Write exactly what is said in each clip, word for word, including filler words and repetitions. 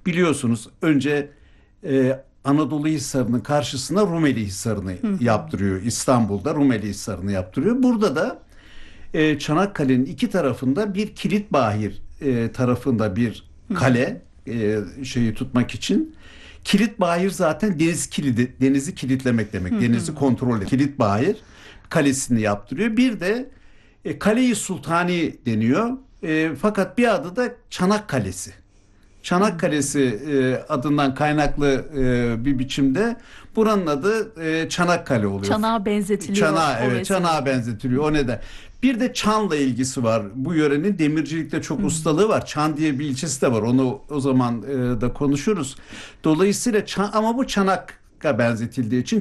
biliyorsunuz önce e, Anadolu Hisarı'nın karşısına Rumeli Hisarı'nı Hı hı. yaptırıyor. İstanbul'da Rumeli Hisarı'nı yaptırıyor. Burada da e, Çanakkale'nin iki tarafında bir Kilitbahir e, tarafında bir Hı hı. kale e, şeyi tutmak için. Kilitbahir zaten deniz kilidi, denizi kilitlemek demek. Hı hı. Denizi kontrol et. Kilitbahir kalesini yaptırıyor. Bir de e, Kale-i Sultani deniyor. E, fakat bir adı da Çanakkale'si. Çanakkale'si e, adından kaynaklı e, bir biçimde buranın adı e, Çanakkale oluyor. Çanağa benzetiliyor Çanağa, o evet, vesile. çanağa benzetiliyor o neden. Bir de çanla ilgisi var. Bu yörenin demircilikte çok ustalığı var. Çan diye bir ilçesi de var. Onu o zaman e, da konuşuruz. Dolayısıyla çan, ama bu Çanak'a benzetildiği için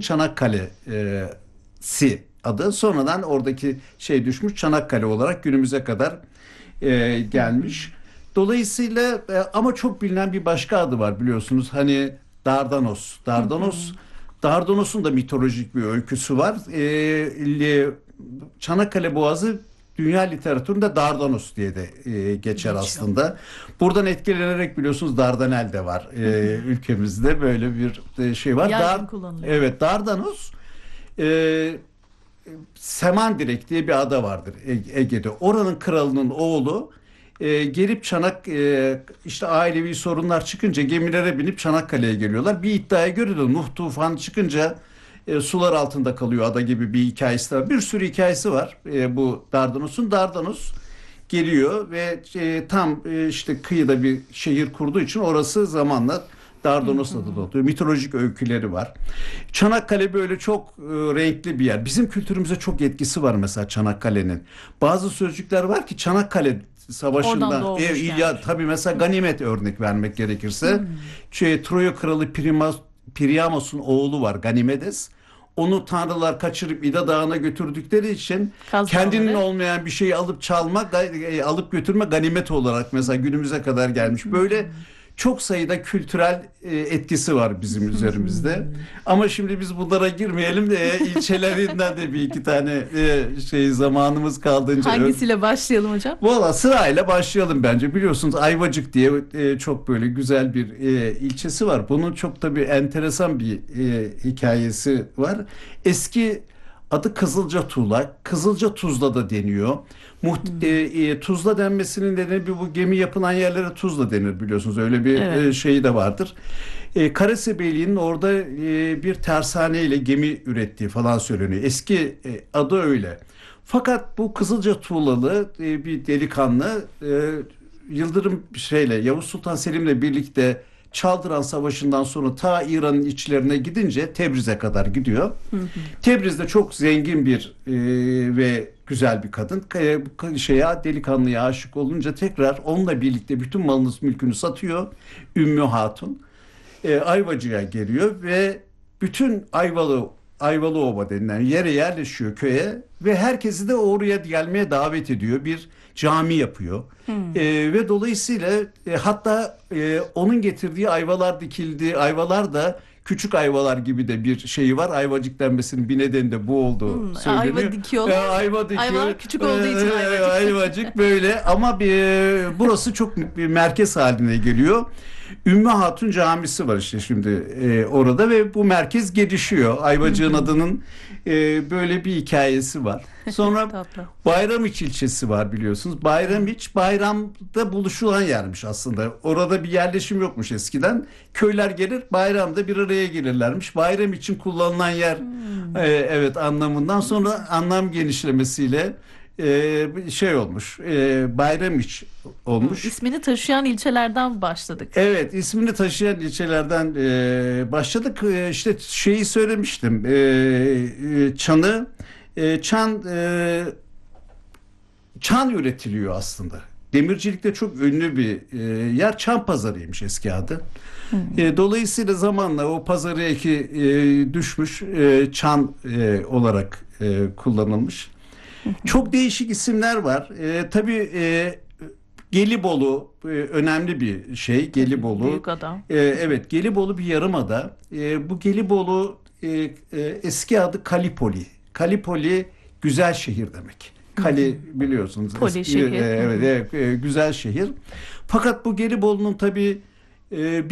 Çanakkale'si adı. Sonradan oradaki şey düşmüş Çanakkale olarak günümüze kadar e, gelmiş. Dolayısıyla e, ama çok bilinen bir başka adı var biliyorsunuz. Hani Dardanos. Dardanos. Dardanos'un da mitolojik bir öyküsü var. E, Çanakkale Boğazı dünya literatüründe Dardanos diye de e, geçer Geçiyor. aslında. Buradan etkilenerek biliyorsunuz Dardanel de var. E, ülkemizde böyle bir e, şey var. Yaygın Dar, kullanılıyor. evet, Dardanos e, Semandirek diye bir ada vardır E- Ege'de. Oranın kralının oğlu e, gelip Çanak e, işte ailevi sorunlar çıkınca gemilere binip Çanakkale'ye geliyorlar. Bir iddiaya göre de Nuh tufanı çıkınca e, sular altında kalıyor ada gibi bir hikayesi var. Bir sürü hikayesi var e, bu Dardanos'un. Dardanos geliyor ve e, tam e, işte kıyıda bir şehir kurduğu için orası zamanla Dardanos adını oluyor. Mitolojik öyküleri var. Çanakkale böyle çok e, renkli bir yer. Bizim kültürümüze çok etkisi var mesela Çanakkale'nin. Bazı sözcükler var ki Çanakkale Oradan Savaşı'ndan doğmuş e, gelmiş. İlya, tabii mesela ganimet örnek vermek gerekirse şey, Troya kralı Primas, Priamos'un oğlu var Ganimedes. Onu tanrılar kaçırıp İda Dağı'na götürdükleri için Kaz kendinin Dağları. olmayan bir şeyi alıp çalma, ga- e, alıp götürme ganimet olarak mesela günümüze kadar gelmiş. Böyle çok sayıda kültürel e, etkisi var bizim üzerimizde. Ama şimdi biz bunlara girmeyelim de e, ilçelerinden de bir iki tane e, şey zamanımız kaldığınca. Hangisiyle başlayalım hocam? Valla sırayla başlayalım bence. Biliyorsunuz Ayvacık diye e, çok böyle güzel bir e, ilçesi var. Bunun çok tabii enteresan bir e, hikayesi var. Eski adı Kızılca Tuğla. Kızılca Tuzla da deniyor. Muht- e, e, Tuzla denmesinin nedeni bir bu gemi yapılan yerlere Tuzla denir biliyorsunuz. Öyle bir Evet. e, şeyi de vardır. E, Karasebeyliğinin orada e, bir tersane ile gemi ürettiği falan söyleniyor. Eski e, adı öyle. Fakat bu Kızılca Tuğlalı e, bir delikanlı e, Yıldırım şeyle Yavuz Sultan Selim'le birlikte Çaldıran Savaşı'ndan sonra ta İran'ın içlerine gidince Tebriz'e kadar gidiyor. Tebriz'de çok zengin bir e, ve güzel bir kadın. E, şeye delikanlıya aşık olunca tekrar onunla birlikte bütün malını mülkünü satıyor. Ümmü Hatun e, Ayvacık'a geliyor ve bütün Ayvalı Ayvalıova denilen yere yerleşiyor köye ve herkesi de oraya gelmeye davet ediyor. Bir cami yapıyor. E, ve dolayısıyla e, hatta e, onun getirdiği ayvalar dikildi. Ayvalar da küçük ayvalar gibi de bir şeyi var. Ayvacık denmesinin bir nedeni de bu olduğu Hmm, söyleniyor. ayva dikiyorlar. E, ayva dikiyor. Ayvalar küçük olduğu için E, ayvacık. ayvacık böyle ama bir, burası çok bir merkez haline geliyor. Ümmü Hatun Camisi var işte şimdi e, orada ve bu merkez gelişiyor. Ayvacık'ın adının e, böyle bir hikayesi var. Sonra Tatlı. Bayramiç ilçesi var biliyorsunuz. Bayramiç bayramda buluşulan yermiş aslında. Orada bir yerleşim yokmuş eskiden. Köyler gelir bayramda bir araya gelirlermiş. Bayram için kullanılan yer e, evet anlamından sonra anlam genişlemesiyle e, şey olmuş. E, Bayramiç olmuş. İsmini taşıyan ilçelerden başladık. Evet, ismini taşıyan ilçelerden e, başladık. E, işte şeyi söylemiştim. E, e, çanı, e, çan, e, çan üretiliyor aslında. Demircilikte çok ünlü bir e, yer. Çan pazarıymış eski adı. E, dolayısıyla zamanla o pazarı eki e, düşmüş, e, çan e, olarak e, kullanılmış. Çok değişik isimler var. E, tabii e, Gelibolu e, önemli bir şey. Gelibolu. Büyük adam. E, evet, Gelibolu bir yarımada. E, bu Gelibolu e, e, eski adı Kalipoli. Kalipoli güzel şehir demek. Kali biliyorsunuz. Poli eski, şehir. e, evet, e, e, güzel şehir. Fakat bu Gelibolu'nun tabii e,